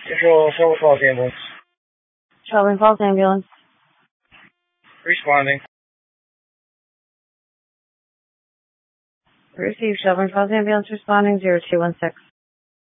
Shelburne Falls ambulance. Shelburne Falls ambulance. Responding. Received. Shelburne Falls ambulance responding 0216.